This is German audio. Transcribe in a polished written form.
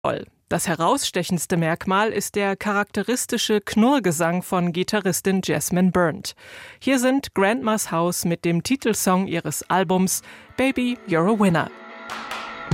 Das herausstechendste Merkmal ist der charakteristische Knurrgesang von Gitarristin Jasmine Byrne. Hier sind Grandma's House mit dem Titelsong ihres Albums Baby, You're a Winner.